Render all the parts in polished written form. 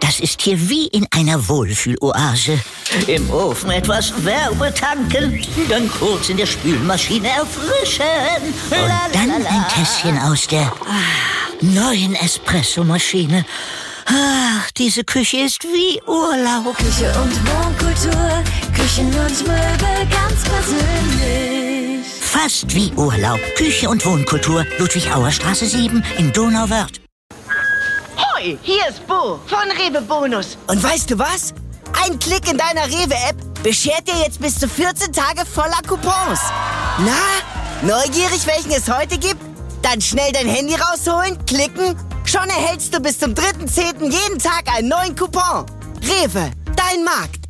Das ist hier wie in einer Wohlfühloase. Im Ofen etwas Wärme tanken, dann kurz in der Spülmaschine erfrischen. Und dann ein Tässchen aus der neuen Espressomaschine. Ach, diese Küche ist wie Urlaub. Küche und Wohnkultur, Küchen und Möbel ganz persönlich. Fast wie Urlaub. Küche und Wohnkultur, Ludwig-Auer-Straße 7 in Donauwörth. Hoi, hier ist Bo von Rewe Bonus. Und weißt du was? Ein Klick in deiner Rewe-App beschert dir jetzt bis zu 14 Tage voller Coupons. Na, neugierig, welchen es heute gibt? Dann schnell dein Handy rausholen, klicken. Schon erhältst du bis zum 3.10. jeden Tag einen neuen Coupon. Rewe, dein Markt.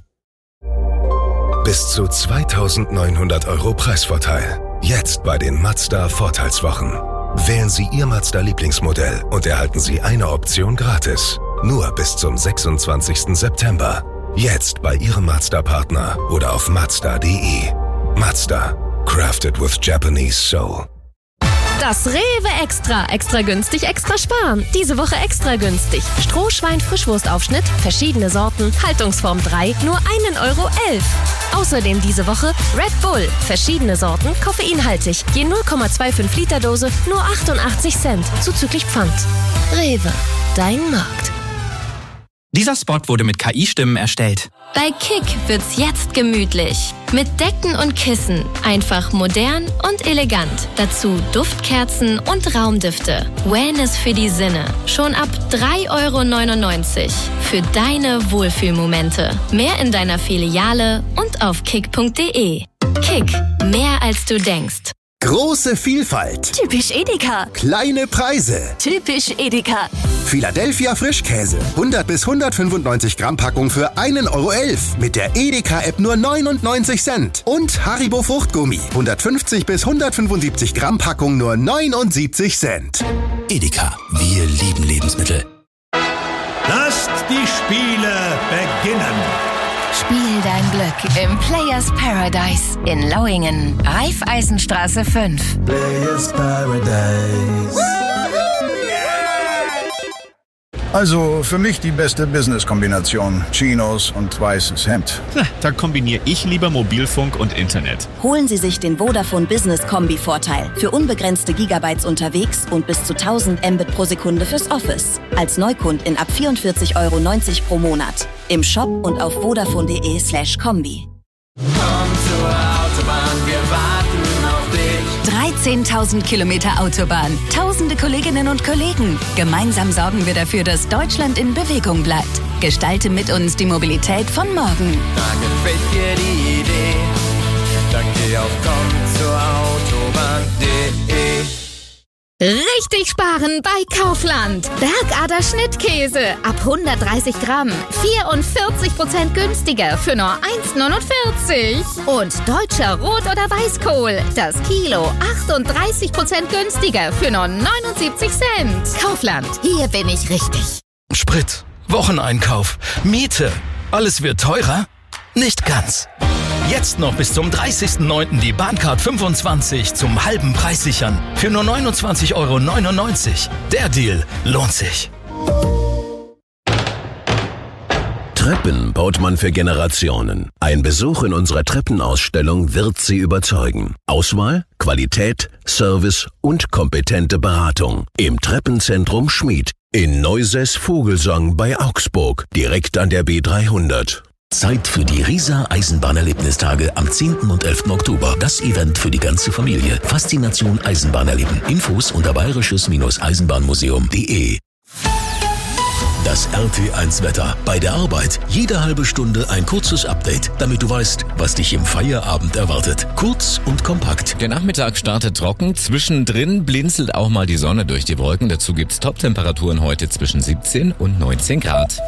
Bis zu 2.900 € Preisvorteil. Jetzt bei den Mazda Vorteilswochen. Wählen Sie Ihr Mazda-Lieblingsmodell und erhalten Sie eine Option gratis. Nur bis zum 26. September. Jetzt bei Ihrem Mazda-Partner oder auf Mazda.de. Mazda. Crafted with Japanese Soul. Das Rewe Extra. Extra günstig, extra sparen. Diese Woche extra günstig. Strohschwein-Frischwurstaufschnitt, verschiedene Sorten, Haltungsform 3, nur 1,11 €. Außerdem diese Woche Red Bull, verschiedene Sorten, koffeinhaltig, je 0,25 Liter Dose, nur 88 Cent, zuzüglich Pfand. Rewe, dein Markt. Dieser Spot wurde mit KI-Stimmen erstellt. Bei Kick wird's jetzt gemütlich. Mit Decken und Kissen. Einfach modern und elegant. Dazu Duftkerzen und Raumdüfte. Wellness für die Sinne. Schon ab 3,99 € für deine Wohlfühlmomente. Mehr in deiner Filiale und auf kick.de. Kick. Mehr als du denkst. Große Vielfalt. Typisch Edeka. Kleine Preise. Typisch Edeka. Philadelphia Frischkäse. 100 bis 195 Gramm Packung für 1,11 € mit der Edeka-App nur 99 Cent. Und Haribo Fruchtgummi. 150 bis 175 Gramm Packung nur 79 Cent. Edeka. Wir lieben Lebensmittel. Lasst die Spiele beginnen. Spiel dein Glück im Players Paradise in Lauingen. Raiffeisenstraße 5. Players Paradise. Also für mich die beste Business-Kombination. Chinos und weißes Hemd. Da kombiniere ich lieber Mobilfunk und Internet. Holen Sie sich den Vodafone Business Kombi-Vorteil. Für unbegrenzte Gigabytes unterwegs und bis zu 1000 Mbit pro Sekunde fürs Office. Als Neukundin ab 44,90 € pro Monat. Im Shop und auf vodafone.de/kombi. Komm zur Autobahn, wir warten auf dich. 13.000 Kilometer Autobahn, tausende Kolleginnen und Kollegen. Gemeinsam sorgen wir dafür, dass Deutschland in Bewegung bleibt. Gestalte mit uns die Mobilität von morgen. Da gefällt dir die Idee, dann geh auf kommzurautobahn.de. Richtig sparen bei Kaufland. Bergader Schnittkäse ab 130 Gramm. 44% günstiger für nur 1,49 €. Und deutscher Rot- oder Weißkohl. Das Kilo 38% günstiger für nur 79 Cent. Kaufland. Hier bin ich richtig. Sprit, Wocheneinkauf, Miete. Alles wird teurer? Nicht ganz. Jetzt noch bis zum 30.09. die Bahncard 25 zum halben Preis sichern. Für nur 29,99 €. Der Deal lohnt sich. Treppen baut man für Generationen. Ein Besuch in unserer Treppenausstellung wird Sie überzeugen. Auswahl, Qualität, Service und kompetente Beratung. Im Treppenzentrum Schmied. In Neusäß-Vogelsang bei Augsburg. Direkt an der B300. Zeit für die Riesa Eisenbahnerlebnistage am 10. und 11. Oktober. Das Event für die ganze Familie. Faszination Eisenbahn erleben. Infos unter bayerisches-eisenbahnmuseum.de. Das RT1 Wetter. Bei der Arbeit jede halbe Stunde ein kurzes Update, damit du weißt, was dich im Feierabend erwartet. Kurz und kompakt. Der Nachmittag startet trocken. Zwischendrin blinzelt auch mal die Sonne durch die Wolken. Dazu gibt's Top-Temperaturen heute zwischen 17 und 19 Grad.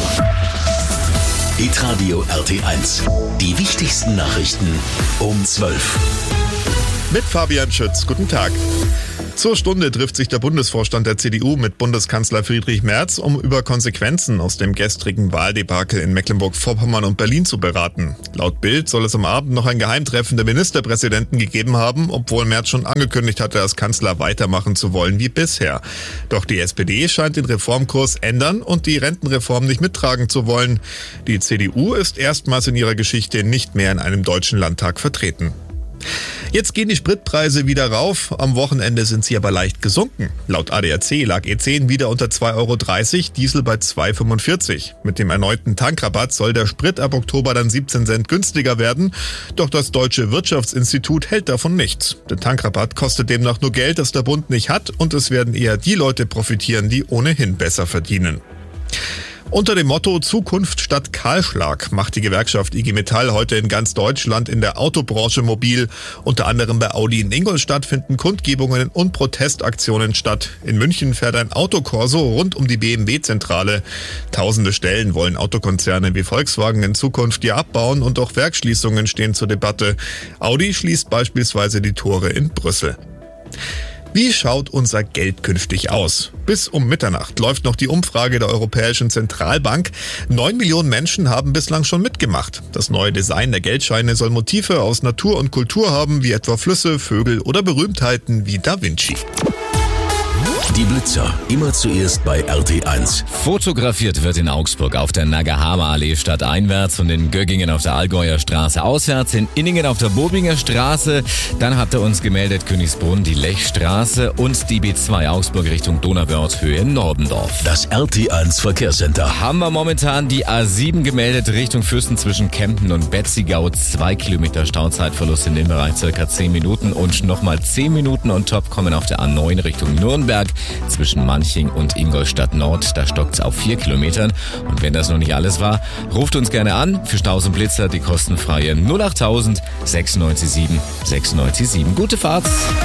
Hitradio RT1. Die wichtigsten Nachrichten um 12. Mit Fabian Schütz. Guten Tag. Zur Stunde trifft sich der Bundesvorstand der CDU mit Bundeskanzler Friedrich Merz, um über Konsequenzen aus dem gestrigen Wahldebakel in Mecklenburg-Vorpommern und Berlin zu beraten. Laut Bild soll es am Abend noch ein Geheimtreffen der Ministerpräsidenten gegeben haben, obwohl Merz schon angekündigt hatte, als Kanzler weitermachen zu wollen wie bisher. Doch die SPD scheint den Reformkurs ändern und die Rentenreform nicht mittragen zu wollen. Die CDU ist erstmals in ihrer Geschichte nicht mehr in einem deutschen Landtag vertreten. Jetzt gehen die Spritpreise wieder rauf, am Wochenende sind sie aber leicht gesunken. Laut ADAC lag E10 wieder unter 2,30 €, Diesel bei 2,45 €. Mit dem erneuten Tankrabatt soll der Sprit ab Oktober dann 17 Cent günstiger werden, doch das Deutsche Wirtschaftsinstitut hält davon nichts. Der Tankrabatt kostet demnach nur Geld, das der Bund nicht hat, und es werden eher die Leute profitieren, die ohnehin besser verdienen. Unter dem Motto Zukunft statt Kahlschlag macht die Gewerkschaft IG Metall heute in ganz Deutschland in der Autobranche mobil. Unter anderem bei Audi in Ingolstadt finden Kundgebungen und Protestaktionen statt. In München fährt ein Autokorso rund um die BMW-Zentrale. Tausende Stellen wollen Autokonzerne wie Volkswagen in Zukunft ja abbauen und auch Werksschließungen stehen zur Debatte. Audi schließt beispielsweise die Tore in Brüssel. Wie schaut unser Geld künftig aus? Bis um Mitternacht läuft noch die Umfrage der Europäischen Zentralbank. 9 Millionen Menschen haben bislang schon mitgemacht. Das neue Design der Geldscheine soll Motive aus Natur und Kultur haben, wie etwa Flüsse, Vögel oder Berühmtheiten wie Da Vinci. Die Blitzer, immer zuerst bei RT1. Fotografiert wird in Augsburg auf der Nagahama-Allee stadteinwärts und in Göggingen auf der Allgäuer Straße auswärts, in Inningen auf der Bobinger Straße. Dann habt ihr uns gemeldet Königsbrunn, die Lechstraße und die B2 Augsburg Richtung Donauwörth Höhe Nordendorf. Das RT1 Verkehrscenter. Haben wir momentan die A7 gemeldet Richtung Fürsten zwischen Kempten und Betzigau. 2 Kilometer Stauzeitverlust in dem Bereich, circa 10 Minuten und nochmal 10 Minuten on top kommen auf der A9 Richtung Nürnberg. Zwischen Manching und Ingolstadt Nord, da stockt's auf 4 Kilometern. Und wenn das noch nicht alles war, ruft uns gerne an für Staus und Blitzer, die kostenfreie 08000 697 697. Gute Fahrt!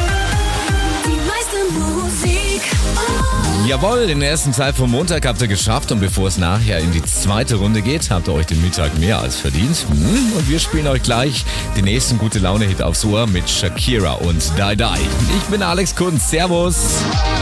Jawohl, den ersten Teil vom Montag habt ihr geschafft und bevor es nachher in die zweite Runde geht, habt ihr euch den Mittag mehr als verdient. Und wir spielen euch gleich den nächsten Gute-Laune-Hit aufs Ohr mit Shakira und Die Die. Ich bin Alex Kunz, servus!